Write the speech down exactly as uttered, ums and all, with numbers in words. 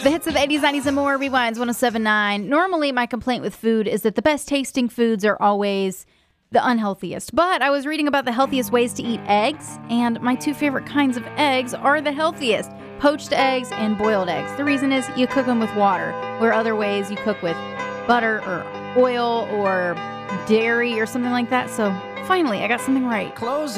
The hits of the eighties, nineties, and more. Rewinds one oh seven point nine. Normally, my complaint with food is that the best tasting foods are always the unhealthiest. But I was reading about the healthiest ways to eat eggs, and my two favorite kinds of eggs are the healthiest: poached eggs and boiled eggs. The reason is you cook them with water, where other ways you cook with butter or oil or dairy or something like that. So finally, I got something right. Close